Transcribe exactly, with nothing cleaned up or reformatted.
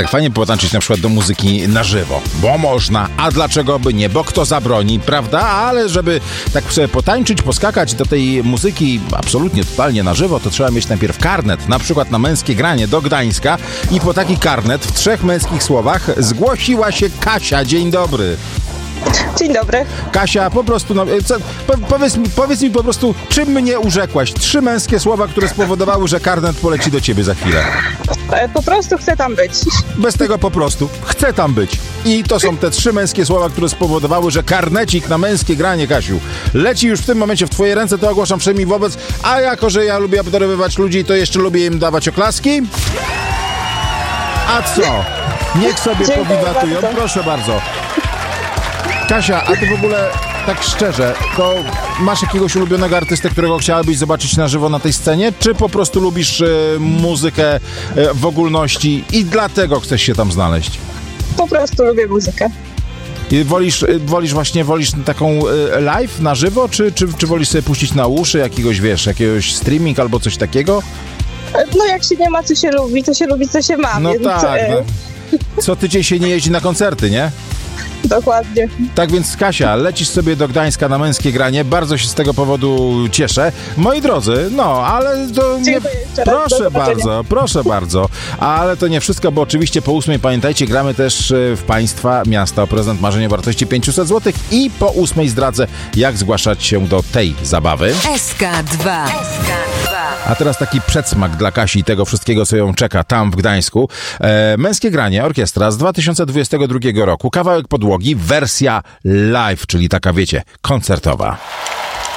Tak fajnie potańczyć na przykład do muzyki na żywo, bo można, a dlaczego by nie, bo kto zabroni, prawda? Ale żeby tak sobie potańczyć, poskakać do tej muzyki absolutnie, totalnie na żywo, to trzeba mieć najpierw karnet, na przykład na Męskie Granie do Gdańska i po taki karnet w trzech męskich słowach zgłosiła się Kasia. Dzień dobry. Dzień dobry. Kasia, po prostu, no, co, po, powiedz, mi, powiedz mi po prostu, czym mnie urzekłaś? Trzy męskie słowa, które spowodowały, że karnet poleci do ciebie za chwilę. E, Po prostu chcę tam być. Bez tego po prostu. Chcę tam być. I to są te trzy męskie słowa, które spowodowały, że karnecik na Męskie Granie, Kasiu, leci już w tym momencie w twoje ręce, to ogłaszam przynajmniej wobec, a jako, że ja lubię obdarowywać ludzi, to jeszcze lubię im dawać oklaski. A co? Niech sobie Dziękuję powiwatują. bardzo. Proszę bardzo. Kasia, a ty w ogóle, tak szczerze, to masz jakiegoś ulubionego artystę, którego chciałabyś zobaczyć na żywo na tej scenie? Czy po prostu lubisz e, muzykę e, w ogólności i dlatego chcesz się tam znaleźć? Po prostu lubię muzykę. I wolisz, e, wolisz właśnie, wolisz taką e, live na żywo, czy, czy, czy wolisz sobie puścić na uszy jakiegoś, wiesz, jakiegoś streaming albo coś takiego? E, No jak się nie ma, co się lubi, to się lubi, co się ma. No więc, tak, e, no. Co tydzień się nie jeździ na koncerty, nie? Dokładnie. Tak więc, Kasia, lecisz sobie do Gdańska na Męskie Granie. Bardzo się z tego powodu cieszę. Moi drodzy, no, ale to nie... Dziękuję jeszcze raz. Do Proszę zobaczenia. bardzo, proszę bardzo. Ale to nie wszystko, bo oczywiście po ósmej, pamiętajcie, gramy też e, w Państwa miasta o prezent marzenia o wartości pięćset złotych i po ósmej zdradzę, jak zgłaszać się do tej zabawy. S K dwa. A teraz taki przedsmak dla Kasi i tego wszystkiego, co ją czeka tam w Gdańsku. E, Męskie Granie, orkiestra z dwa tysiące dwudziestego drugiego roku. Kawałek podłogi, wersja live, czyli taka, wiecie, koncertowa.